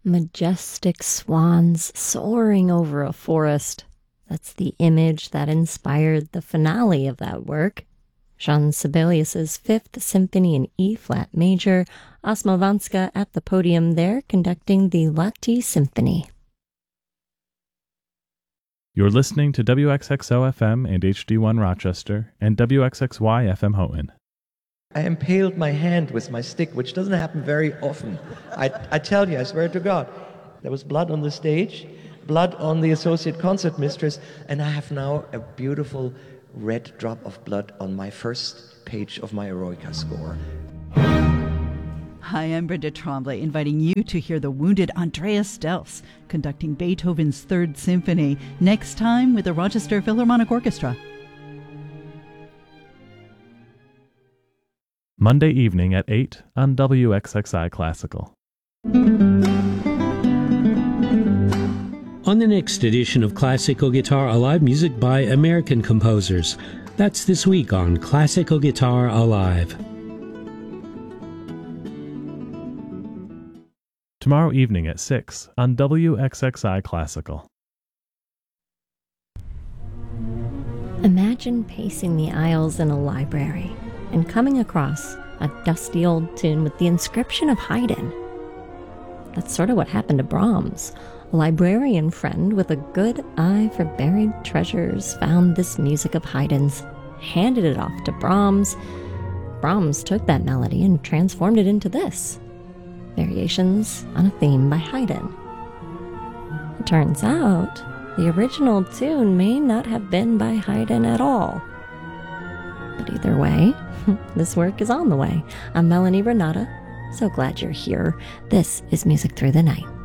Majestic swans soaring over a forest. That's the image that inspired the finale of that work. Jean Sibelius's Fifth Symphony in E-flat major, Asma Vanska at the podium there conducting the Lahti Symphony. You're listening to WXXO FM and HD1 Rochester and WXXY FM Houghton. I impaled my hand with my stick, which doesn't happen very often. I tell you, I swear to God. There was blood on the stage, blood on the associate concert mistress, and I have now a beautiful red drop of blood on my first page of my Eroica score. Hi, I'm Brenda Tremblay, inviting you to hear the wounded Andreas Delfs conducting Beethoven's Third Symphony, next time with the Rochester Philharmonic Orchestra. Monday evening at 8 on WXXI Classical. On the next edition of Classical Guitar Alive, music by American composers. That's this week on Classical Guitar Alive. Tomorrow evening at 6 on WXXI Classical. Imagine pacing the aisles in a library and coming across a dusty old tune with the inscription of Haydn. That's sort of what happened to Brahms. A librarian friend with a good eye for buried treasures found this music of Haydn's, handed it off to Brahms. Brahms took that melody and transformed it into this. Variations on a theme by Haydn. It turns out, the original tune may not have been by Haydn at all. But either way, this work is on the way. I'm Melanie Renata. So glad you're here. This is Music Through the Night.